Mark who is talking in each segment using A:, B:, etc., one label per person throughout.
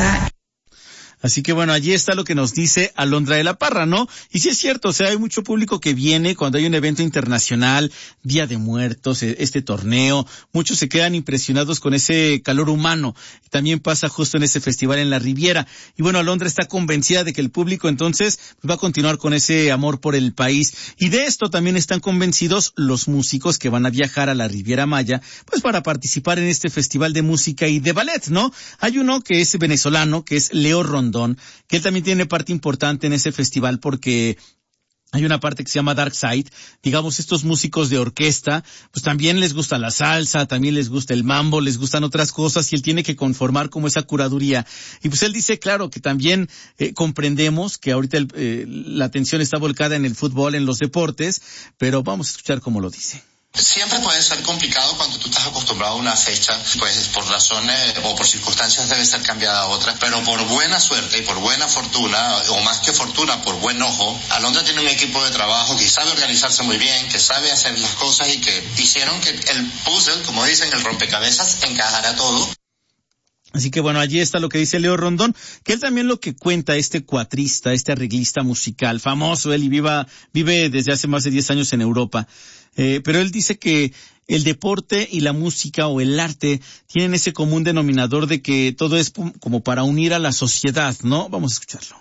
A: casa.
B: Así que bueno, allí está lo que nos dice Alondra de la Parra, ¿no? Y sí es cierto, o sea, hay mucho público que viene cuando hay un evento internacional, Día de Muertos, este torneo, muchos se quedan impresionados con ese calor humano. También pasa justo en ese festival en la Riviera. Y bueno, Alondra está convencida de que el público entonces va a continuar con ese amor por el país. Y de esto también están convencidos los músicos que van a viajar a la Riviera Maya, pues para participar en este festival de música y de ballet, ¿no? Hay uno que es venezolano, que es Leo Rondón, que él también tiene parte importante en ese festival porque hay una parte que se llama Dark Side. Digamos, estos músicos de orquesta, pues también les gusta la salsa, también les gusta el mambo, les gustan otras cosas y él tiene que conformar como esa curaduría. Y pues él dice, claro, que también comprendemos que ahorita la atención está volcada en el fútbol, en los deportes, pero vamos a escuchar cómo lo dice.
C: Siempre puede ser complicado cuando tú estás acostumbrado a una fecha, pues por razones o por circunstancias debe ser cambiada a otra, pero por buena suerte y por buena fortuna, o más que fortuna, por buen ojo, Alondra tiene un equipo de trabajo que sabe organizarse muy bien, que sabe hacer las cosas y que hicieron que el puzzle, como dicen, el rompecabezas, encajara todo.
B: Así que bueno, allí está lo que dice Leo Rondón, que él también lo que cuenta, este cuatrista, este arreglista musical, famoso, él y vive desde hace más de 10 años en Europa. Pero él dice que el deporte y la música o el arte tienen ese común denominador de que todo es como para unir a la sociedad, ¿no? Vamos a escucharlo.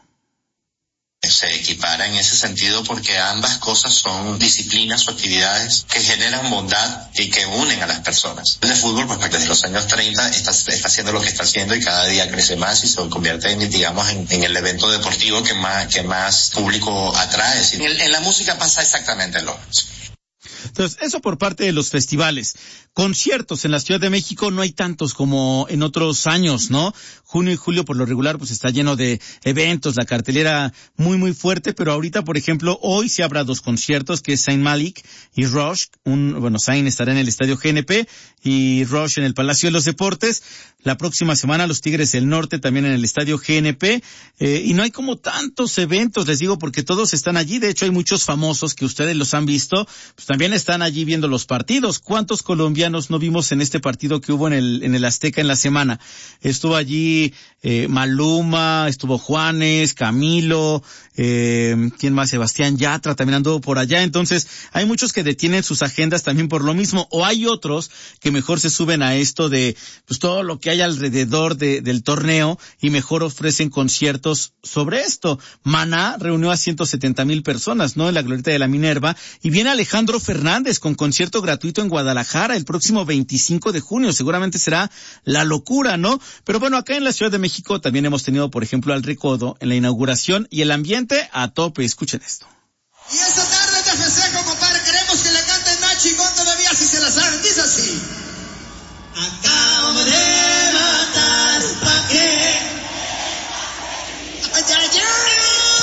C: Se equipara en ese sentido porque ambas cosas son disciplinas o actividades que generan bondad y que unen a las personas. El fútbol, pues desde los años 30 está haciendo lo que está haciendo y cada día crece más y se convierte en el evento deportivo que más público atrae. En la música pasa exactamente lo mismo.
B: Entonces, eso por parte de los festivales. Conciertos en la Ciudad de México no hay tantos como en otros años, ¿no? Junio y julio por lo regular pues está lleno de eventos, la cartelera muy muy fuerte, pero ahorita, por ejemplo, hoy se habrá 2 conciertos, que es Zayn Malik y Rush. Zayn estará en el Estadio GNP y Rush en el Palacio de los Deportes. La próxima semana los Tigres del Norte también en el Estadio GNP. Y no hay como tantos eventos, les digo, porque todos están allí. De hecho, hay muchos famosos que ustedes los han visto, pues también están allí viendo los partidos. ¿Cuántos colombianos no vimos en este partido que hubo en el Azteca en la semana? Estuvo allí Maluma, estuvo Juanes, Camilo, ¿quién más? Sebastián Yatra también anduvo por allá. Entonces, hay muchos que detienen sus agendas también por lo mismo, o hay otros que mejor se suben a esto de pues todo lo que hay alrededor del torneo y mejor ofrecen conciertos sobre esto. Maná reunió a 170,000 personas, ¿no? En la glorieta de la Minerva, y viene Alejandro Fernández con concierto gratuito en Guadalajara el próximo 25 de junio. Seguramente será la locura, ¿no? Pero bueno, acá en la Ciudad de México también hemos tenido, por ejemplo, al Recodo en la inauguración y el ambiente a tope. Escuchen esto.
D: Y esta tarde te festejo, compadre. Queremos que le canten más chingón todavía si se la saben. Dice así. Acabo de matar, ¿pa' qué? ¡Ay, ay, ay!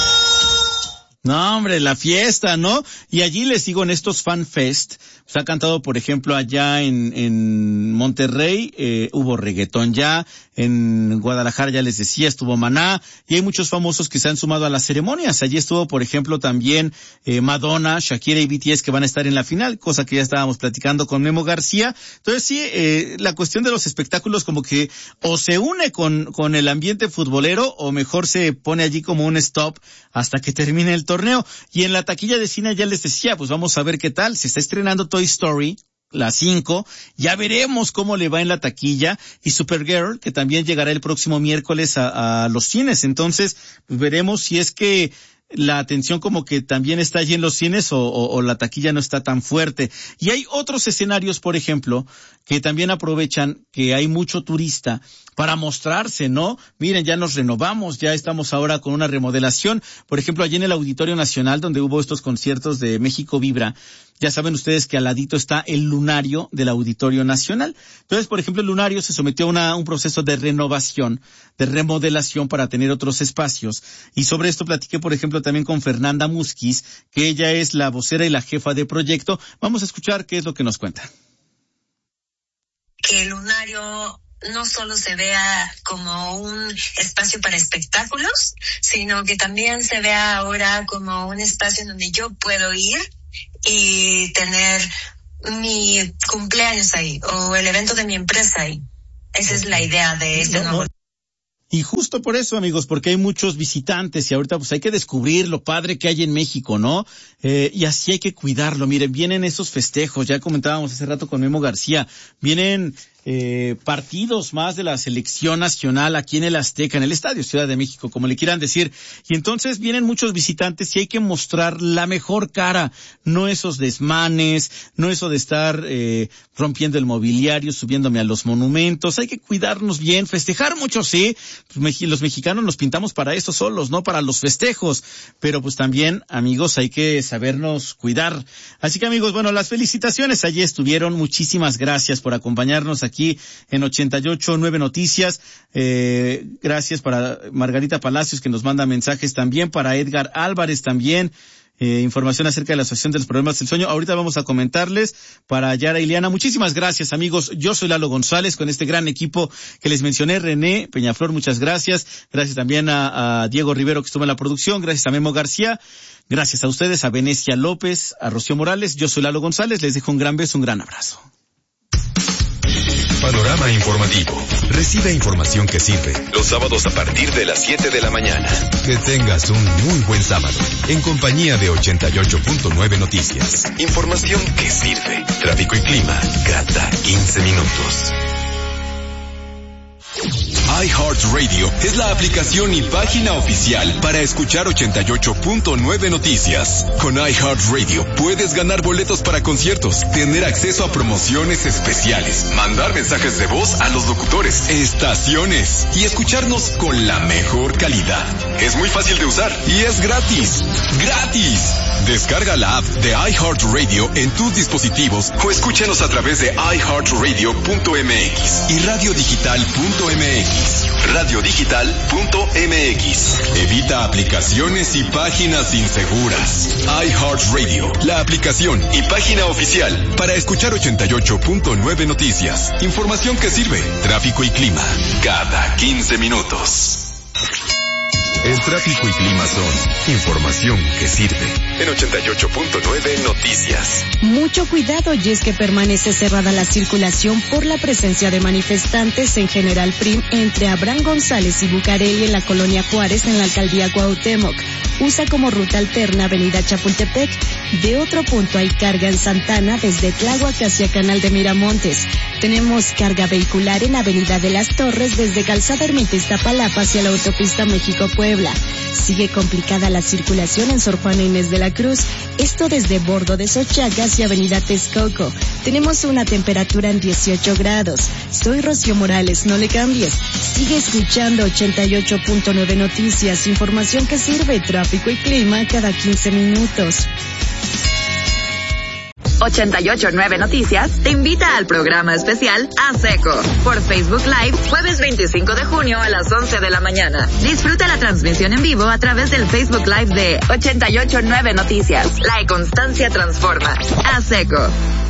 B: No, hombre, la fiesta, ¿no? Y allí les digo, en estos Fan Fest, se ha cantado, por ejemplo, allá en Monterrey, hubo reggaetón ya, en Guadalajara ya les decía, estuvo Maná, y hay muchos famosos que se han sumado a las ceremonias. Allí estuvo, por ejemplo, también Madonna, Shakira y BTS, que van a estar en la final, cosa que ya estábamos platicando con Memo García. Entonces sí, la cuestión de los espectáculos como que o se une con el ambiente futbolero, o mejor se pone allí como un stop hasta que termine el torneo. Y en la taquilla de cine ya les decía, pues vamos a ver qué tal. Se está estrenando Toy Story, la 5, ya veremos cómo le va en la taquilla, y Supergirl, que también llegará el próximo miércoles a los cines. Entonces, pues veremos si es que la atención como que también está allí en los cines o la taquilla no está tan fuerte. Y hay otros escenarios, por ejemplo, que también aprovechan que hay mucho turista para mostrarse, ¿no? Miren, ya nos renovamos, ya estamos ahora con una remodelación. Por ejemplo, allí en el Auditorio Nacional, donde hubo estos conciertos de México Vibra, ya saben ustedes que al ladito está el lunario del Auditorio Nacional. Entonces, por ejemplo, el lunario se sometió a un proceso de renovación, de remodelación para tener otros espacios. Y sobre esto platiqué, por ejemplo, también con Fernanda Musquiz, que ella es la vocera y la jefa de proyecto. Vamos a escuchar qué es lo que nos cuenta.
E: Que el lunario no solo se vea como un espacio para espectáculos, sino que también se vea ahora como un espacio en donde yo puedo ir y tener mi cumpleaños ahí o el evento de mi empresa ahí. Esa es la idea de este nuevo.
B: Y justo por eso, amigos, porque hay muchos visitantes y ahorita pues hay que descubrir lo padre que hay en México, ¿no? Y así hay que cuidarlo. Miren, vienen esos festejos, ya comentábamos hace rato con Memo García, vienen partidos más de la selección nacional aquí en el Azteca, en el Estadio Ciudad de México, como le quieran decir. Y entonces vienen muchos visitantes y hay que mostrar la mejor cara, no esos desmanes, no eso de estar rompiendo el mobiliario, subiéndome a los monumentos. Hay que cuidarnos bien, festejar mucho, sí. Los mexicanos nos pintamos para eso solos, no para los festejos. Pero pues también, amigos, hay que sabernos cuidar. Así que, amigos, bueno, las felicitaciones allí estuvieron. Muchísimas gracias por acompañarnos aquí en 88.9 Noticias. Gracias para Margarita Palacios, que nos manda mensajes también, para Edgar Álvarez también. Información acerca de la Asociación de los Problemas del Sueño. Ahorita vamos a comentarles para Yara Ileana. Muchísimas gracias, amigos. Yo soy Lalo González con este gran equipo que les mencioné. René Peñaflor, muchas gracias. Gracias también a Diego Rivero, que estuvo en la producción. Gracias a Memo García. Gracias a ustedes, a Venecia López, a Rocío Morales. Yo soy Lalo González. Les dejo un gran beso, un gran abrazo.
A: Panorama informativo. Recibe información que sirve. Los sábados a partir de las 7 de la mañana. Que tengas un muy buen sábado. En compañía de 88.9 Noticias. Información que sirve. Tráfico y clima cada 15 minutos. iHeartRadio es la aplicación y página oficial para escuchar 88.9 Noticias. Con iHeartRadio puedes ganar boletos para conciertos, tener acceso a promociones especiales, mandar mensajes de voz a los locutores, estaciones y escucharnos con la mejor calidad. Es muy fácil de usar y es gratis. ¡Gratis! Descarga la app de iHeartRadio en tus dispositivos o escúchanos a través de iHeartRadio.mx y radiodigital.mx. Radiodigital.mx. Evita aplicaciones y páginas inseguras. iHeartRadio, la aplicación y página oficial para escuchar 88.9 Noticias. Información que sirve. Tráfico y clima cada 15 minutos. El tráfico y clima son información que sirve. En 88.9 Noticias.
F: Mucho cuidado, y es que permanece cerrada la circulación por la presencia de manifestantes en General Prim entre Abraham González y Bucareli en la colonia Juárez en la alcaldía Cuauhtémoc. Usa como ruta alterna Avenida Chapultepec. De otro punto hay carga en Santana desde Tláhuac hacia Canal de Miramontes. Tenemos carga vehicular en Avenida de las Torres desde Calzada Ermita Iztapalapa hacia la autopista México-Puebla. Sigue complicada la circulación en Sor Juana Inés de la Cruz, esto desde Bordo de Sochaca hacia Avenida Texcoco. Tenemos una temperatura en 18 grados. Soy Rocío Morales, no le cambies. Sigue escuchando 88.9 Noticias, información que sirve, tráfico y clima cada 15 minutos.
G: 88.9 Noticias te invita al programa especial A Seco por Facebook Live, jueves 25 de junio a las 11 de la mañana. Disfruta la transmisión en vivo a través del Facebook Live de 88.9 Noticias. La constancia transforma. A Seco.